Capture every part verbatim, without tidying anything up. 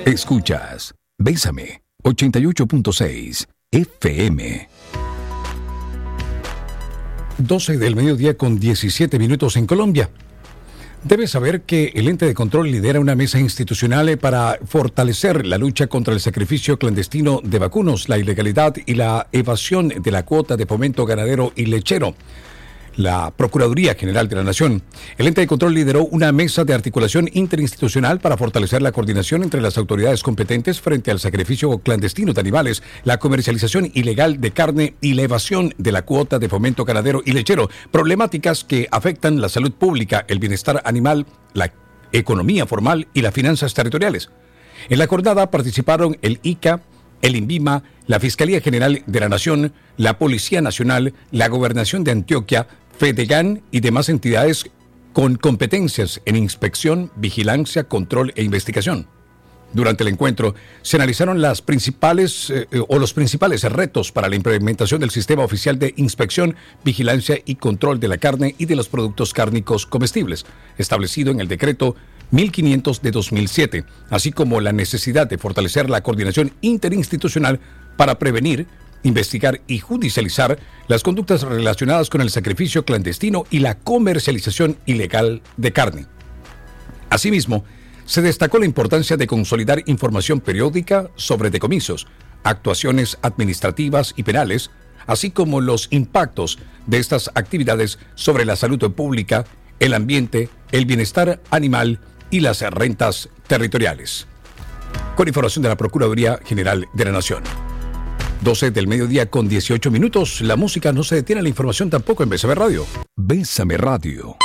Escuchas Bésame ochenta y ocho punto seis F M. doce del mediodía con diecisiete minutos en Colombia. Debes saber que el ente de control lidera una mesa institucional para fortalecer la lucha contra el sacrificio clandestino de vacunos, la ilegalidad y la evasión de la cuota de fomento ganadero y lechero. La Procuraduría General de la Nación. El ente de control lideró una mesa de articulación interinstitucional para fortalecer la coordinación entre las autoridades competentes frente al sacrificio clandestino de animales, la comercialización ilegal de carne y la evasión de la cuota de fomento ganadero y lechero, problemáticas que afectan la salud pública, el bienestar animal, la economía formal y las finanzas territoriales. En la jornada participaron el I C A, el INVIMA, la Fiscalía General de la Nación, la Policía Nacional, la Gobernación de Antioquia, FEDEGAN y demás entidades con competencias en inspección, vigilancia, control e investigación. Durante el encuentro se analizaron las principales eh, o los principales retos para la implementación del sistema oficial de inspección, vigilancia y control de la carne y de los productos cárnicos comestibles, establecido en el decreto mil quinientos de dos mil siete, así como la necesidad de fortalecer la coordinación interinstitucional para prevenir, investigar y judicializar las conductas relacionadas con el sacrificio clandestino y la comercialización ilegal de carne. Asimismo, se destacó la importancia de consolidar información periódica sobre decomisos, actuaciones administrativas y penales, así como los impactos de estas actividades sobre la salud pública, el ambiente, el bienestar animal y las rentas territoriales. Con información de la Procuraduría General de la Nación. doce del mediodía con dieciocho minutos. La música no se detiene, la información tampoco en Bésame Radio. Bésame Radio.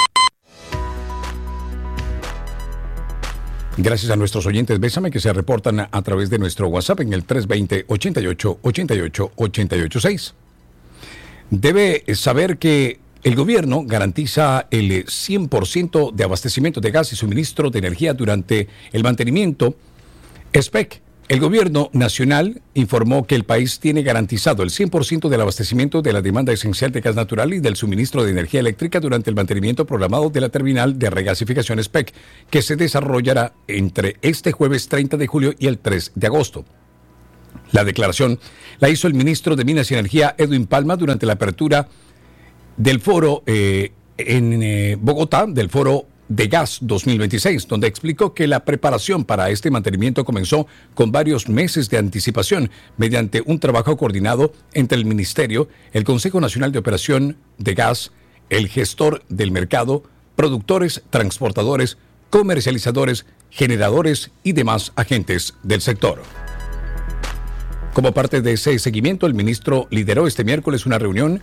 Gracias a nuestros oyentes Bésame que se reportan a través de nuestro WhatsApp en el tres dos cero, ochenta y ocho, ochenta y ocho, ochenta y ocho seis. Debe saber que el gobierno garantiza el cien por ciento de abastecimiento de gas y suministro de energía durante el mantenimiento. S P E C. El gobierno nacional informó que el país tiene garantizado el cien por ciento del abastecimiento de la demanda esencial de gas natural y del suministro de energía eléctrica durante el mantenimiento programado de la terminal de regasificación S P E C, que se desarrollará entre este jueves treinta de julio y el tres de agosto. La declaración la hizo el ministro de Minas y Energía, Edwin Palma, durante la apertura del foro eh, en eh, Bogotá, del foro de gas dos mil veintiséis, donde explicó que la preparación para este mantenimiento comenzó con varios meses de anticipación mediante un trabajo coordinado entre el Ministerio, el Consejo Nacional de Operación de Gas, el gestor del mercado, productores, transportadores, comercializadores, generadores y demás agentes del sector. Como parte de ese seguimiento, el ministro lideró este miércoles una reunión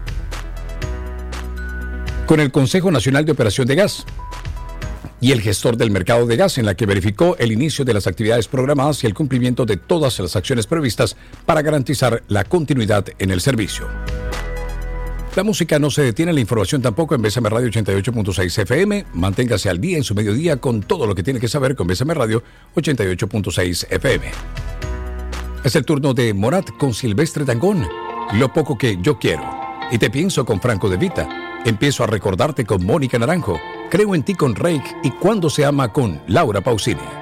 con el Consejo Nacional de Operación de Gas y el gestor del mercado de gas, en la que verificó el inicio de las actividades programadas y el cumplimiento de todas las acciones previstas para garantizar la continuidad en el servicio. La música no se detiene, la información tampoco en Bésame Radio ochenta y ocho punto seis F M. Manténgase al día en su mediodía con todo lo que tiene que saber con Bésame Radio ochenta y ocho punto seis F M. Es el turno de Morat con Silvestre Dangond, Lo poco que yo quiero. Y te pienso con Franco De Vita. Empiezo a recordarte con Mónica Naranjo. Creo en ti con Reik y Cuando se ama con Laura Pausini.